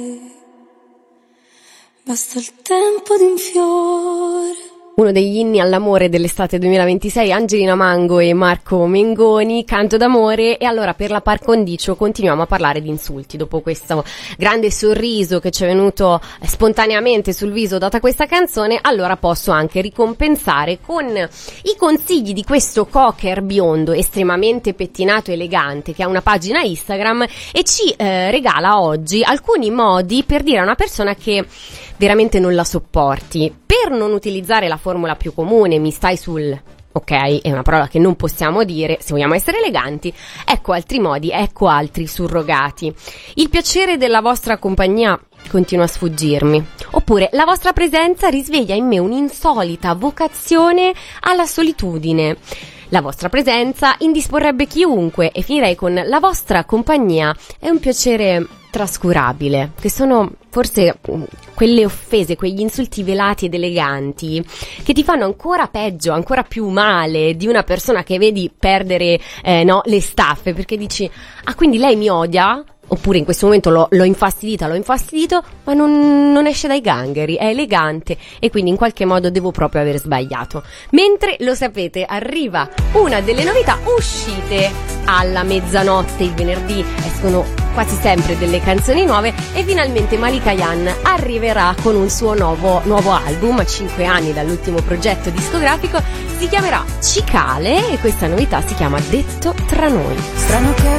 Basta il tempo di un fiore. Uno degli inni all'amore dell'estate 2026, Angelina Mango e Marco Mengoni, Canto d'amore. E allora per la par condicio continuiamo a parlare di insulti. Dopo questo grande sorriso che ci è venuto spontaneamente sul viso data questa canzone, allora posso anche ricompensare con i consigli di questo cocker biondo estremamente pettinato e elegante che ha una pagina Instagram e ci regala oggi alcuni modi per dire a una persona che veramente non la sopporti. Per non utilizzare la formula più comune, mi stai sul... ok, è una parola che non possiamo dire se vogliamo essere eleganti. Ecco altri modi, ecco altri surrogati. Il piacere della vostra compagnia continua a sfuggirmi. Oppure la vostra presenza risveglia in me un'insolita vocazione alla solitudine. La vostra presenza indisporrebbe chiunque. E finirei con la vostra compagnia è un piacere trascurabile, che sono forse quelle offese, quegli insulti velati ed eleganti che ti fanno ancora peggio, ancora più male di una persona che vedi perdere le staffe, perché dici, ah, quindi lei mi odia? Oppure in questo momento l'ho infastidito, ma non esce dai gangheri, è elegante e quindi in qualche modo devo proprio aver sbagliato. Mentre, lo sapete, arriva una delle novità uscite alla mezzanotte il venerdì, escono quasi sempre delle canzoni nuove e finalmente Malika Yan arriverà con un suo nuovo album a 5 anni dall'ultimo progetto discografico, si chiamerà Cicale e questa novità si chiama Detto tra noi. Strano che